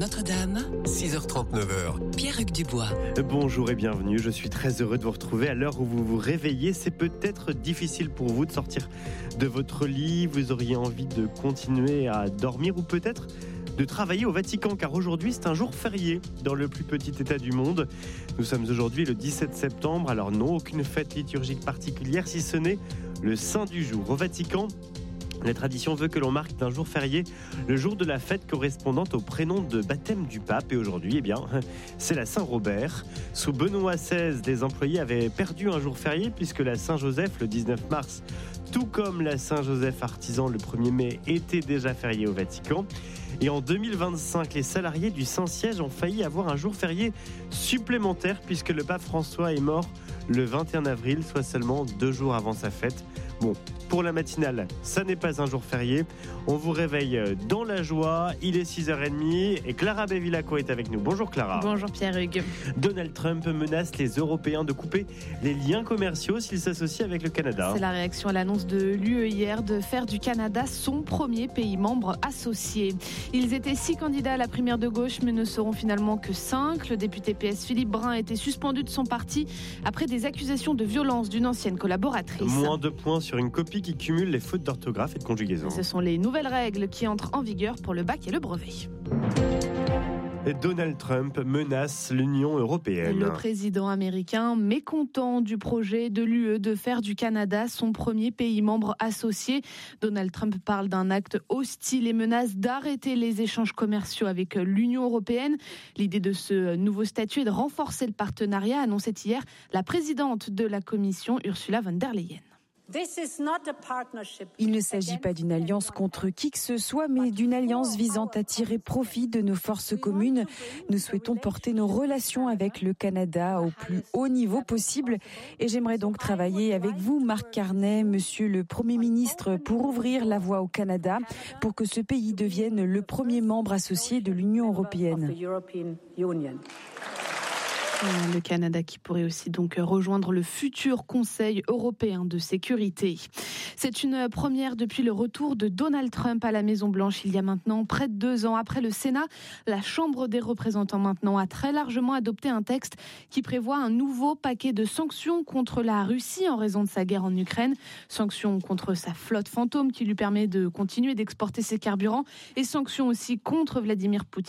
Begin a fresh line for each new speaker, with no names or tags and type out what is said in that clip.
Notre-Dame,
6h39.
Pierre-Hugues Dubois.
Bonjour et bienvenue, je suis très heureux de vous retrouver à l'heure où vous vous réveillez. C'est peut-être difficile pour vous de sortir de votre lit, vous auriez envie de continuer à dormir ou peut-être de travailler au Vatican, car aujourd'hui c'est un jour férié dans le plus petit État du monde. Nous sommes aujourd'hui le 17 septembre, alors non, aucune fête liturgique particulière si ce n'est le Saint du jour. Au Vatican, la tradition veut que l'on marque d'un jour férié le jour de la fête correspondant au prénom de baptême du pape. Et aujourd'hui, c'est la Saint-Robert. Sous Benoît XVI, les employés avaient perdu un jour férié puisque la Saint-Joseph, le 19 mars, tout comme la Saint-Joseph artisan, le 1er mai, était déjà férié au Vatican. Et en 2025, les salariés du Saint-Siège ont failli avoir un jour férié supplémentaire puisque le pape François est mort le 21 avril, soit seulement 2 jours avant sa fête. Bon, pour la matinale, ça n'est pas un jour férié. On vous réveille dans la joie. Il est 6h30 et Clara Bevilacqua est avec nous. Bonjour Clara.
Bonjour Pierre-Hugues.
Donald Trump menace les Européens de couper les liens commerciaux s'ils s'associent avec le Canada.
C'est la réaction à l'annonce de l'UE hier de faire du Canada son premier pays membre associé. Ils étaient 6 candidats à la primaire de gauche, mais ne seront finalement que 5. Le député PS Philippe Brun a été suspendu de son parti après des accusations de violence d'une ancienne collaboratrice.
Moins de points sur une copie qui cumule les fautes d'orthographe et de conjugaison.
Ce sont les nouvelles règles qui entrent en vigueur pour le bac et le brevet.
Donald Trump menace l'Union européenne.
Le président américain, mécontent du projet de l'UE de faire du Canada son premier pays membre associé. Donald Trump parle d'un acte hostile et menace d'arrêter les échanges commerciaux avec l'Union européenne. L'idée de ce nouveau statut est de renforcer le partenariat, annonçait hier la présidente de la Commission, Ursula von der Leyen.
Il ne s'agit pas d'une alliance contre qui que ce soit, mais d'une alliance visant à tirer profit de nos forces communes. Nous souhaitons porter nos relations avec le Canada au plus haut niveau possible. Et j'aimerais donc travailler avec vous, Mark Carney, monsieur le Premier ministre, pour ouvrir la voie au Canada, pour que ce pays devienne le premier membre associé de l'Union européenne.
Le Canada qui pourrait aussi donc rejoindre le futur Conseil européen de sécurité. C'est une première depuis le retour de Donald Trump à la Maison-Blanche il y a maintenant près de 2 ans. Après le Sénat, la Chambre des représentants maintenant a très largement adopté un texte qui prévoit un nouveau paquet de sanctions contre la Russie en raison de sa guerre en Ukraine. Sanctions contre sa flotte fantôme qui lui permet de continuer d'exporter ses carburants et sanctions aussi contre Vladimir Poutine.